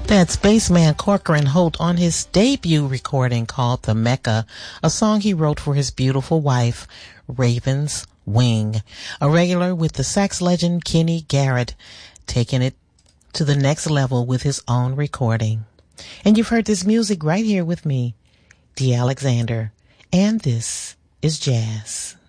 That's bassman Corcoran Holt on his debut recording called The Mecca, a song he wrote for his beautiful wife, Raven's Wing. A regular with the sax legend Kenny Garrett, taking it to the next level with his own recording. And you've heard this music right here with me, Dee Alexander. And this is jazz.